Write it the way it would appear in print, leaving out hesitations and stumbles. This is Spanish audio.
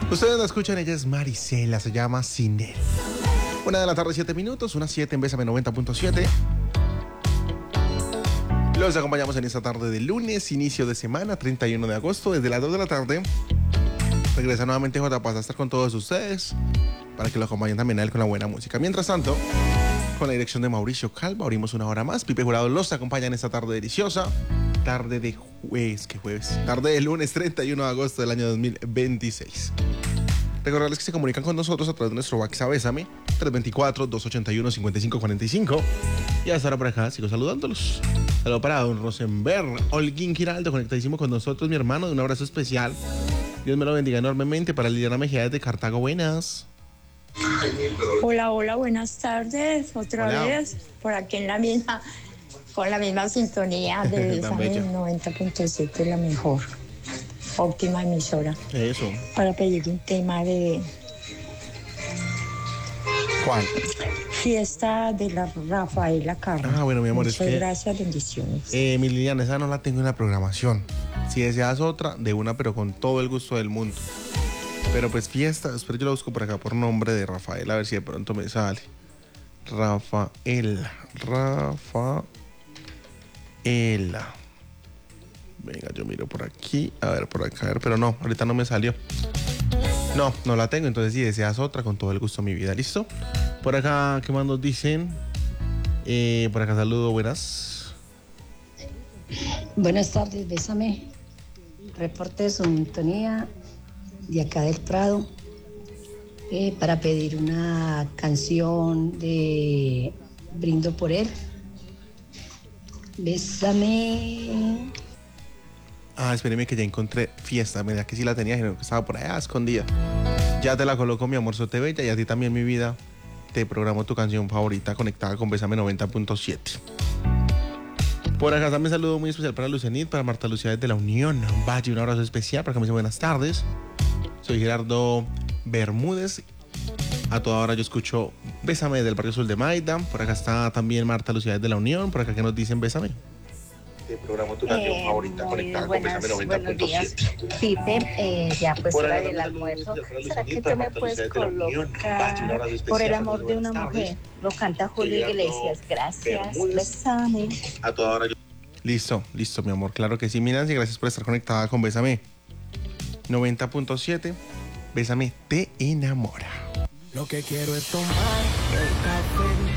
Ustedes la escuchan, ella es Marisela, se llama Sin Él. 1:07 PM, unas 7 en Bésame 90.7. Los acompañamos en esta tarde de lunes, inicio de semana, 31 de agosto, desde las 2 de la tarde. Regresa nuevamente J Paz a estar con todos ustedes, para que lo acompañen también a él con la buena música. Mientras tanto, con la dirección de Mauricio Calva, abrimos una hora más. Pipe Jurado los acompaña en esta tarde deliciosa. Tarde de jueves. Tarde de lunes 31 de agosto del año 2026. Recordarles que se comunican con nosotros a través de nuestro WhatsApp Bésame 324-281-5545. Y hasta ahora por acá sigo saludándolos. Saludo para don Rosenberg Holguín Giraldo, conectadísimo con nosotros, mi hermano. Un abrazo especial. Dios me lo bendiga enormemente. Para Liliana Mejía desde Cartago, buenas. Hola, buenas tardes. Otra vez por aquí en la misma, con la misma sintonía de Bésame 90.7, la mejor, óptima emisora. Eso. Para pedir un tema de ¿cuál? Fiesta de la Rafaela Carrà. Ah, bueno, mi amor, muchas gracias, bendiciones. Mi Liliana, esa no la tengo en la programación. Si deseas otra, de una, pero con todo el gusto del mundo. Pero pues fiesta, espero yo la busco por acá por nombre de Rafaela, a ver si de pronto me sale. Rafaela. Venga, yo miro por aquí, a ver, por acá, a ver, pero no, ahorita no me salió. No la tengo, entonces si deseas otra, con todo el gusto de mi vida, ¿listo? Por acá, ¿qué más nos dicen? Por acá saludo, buenas. Buenas tardes, Bésame. Reporte de sintonía de acá del Prado, para pedir una canción de Brindo por él. Bésame. Espéreme que ya encontré fiesta. Mira que sí la tenía, que estaba por allá escondida. Ya te la coloco, mi amor Sote Bella, y a ti también, mi vida. Te programo tu canción favorita conectada con Bésame 90.7. Por acá también saludo muy especial para Lucenit, para Marta Lucía desde la Unión Valle. Un abrazo especial para que me dice buenas tardes. Soy Gerardo Bermúdez. A toda hora yo escucho Bésame del barrio Sur de Maida. Por acá está también Marta Lucía desde la Unión. Por acá que nos dicen Bésame. Te programo tu canción favorita conectada con Bésame 90.7. Buenos días, Pipe. Ya pues hora del almuerzo. ¿Será que tú me puedes colocar Por el amor de una mujer? Lo canta Julio Iglesias. Gracias, Bésame. A toda hora yo... Listo, mi amor. Claro que sí, mi Nancy. Gracias por estar conectada con Bésame 90.7. Bésame te enamora. Lo que quiero es tomar el café